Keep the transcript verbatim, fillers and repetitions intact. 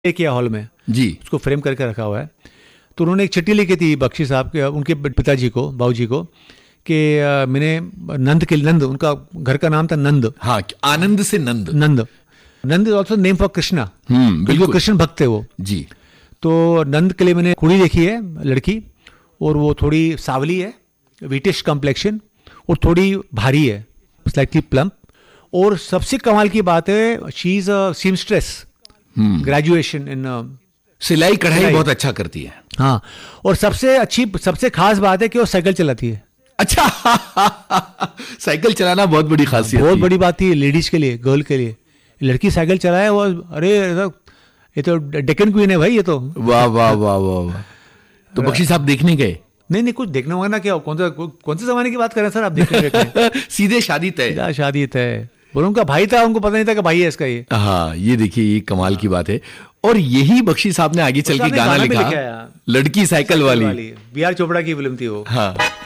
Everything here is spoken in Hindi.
किया हॉल में जी, उसको फ्रेम करके रखा हुआ है। तो उन्होंने एक चिट्ठी लिखी थी बख्शी साहब के, उनके पिताजी को, बाबूजी को, कि अ, मैंने नंद के नंद, उनका घर का नाम था नंद। हाँ, आनंद से नंद। नंद नंद is also name for Krishna, हम्म, बिल्कुल कृष्ण भक्त है वो जी। तो नंद के लिए मैंने कुड़ी देखी है, लड़की, और वो थोड़ी सावली है, वीटिश कॉम्प्लेक्शन, और थोड़ी भारी है, स्लाइटली प्लम्प। और सबसे कमाल की बात है, she is a seamstress, graduation in सिलाई कढ़ाई बहुत अच्छा करती है। हाँ, और सबसे अच्छी सबसे खास बात है कि वो साइकिल चलाती है। अच्छा साइकिल चलाना बहुत बड़ी खासियत बहुत थी। बड़ी बात थी लेडीज के लिए, गर्ल के लिए। लड़की साइकिल चलाए वो, अरे ये तो डेक्कन क्वीन है भाई, ये तो। वाह वाह वाह वाह वाह। तो बख्शी साहब देखने गए? नहीं नहीं, कुछ देखना होगा ना, क्या कौन सा कौन से जमाने की बात कर रहे हैं सर आप? देखने सीधे शादी तय। शादी तय। और उनका भाई था, उनको पता नहीं था कि भाई है इसका ये। हाँ, ये देखिए, ये कमाल की बात है। और यही बख्शी साहब ने आगे चल के गाना लिखा, लड़की साइकिल वाली। बी आर चोपड़ा की फिल्म थी वो। हाँ।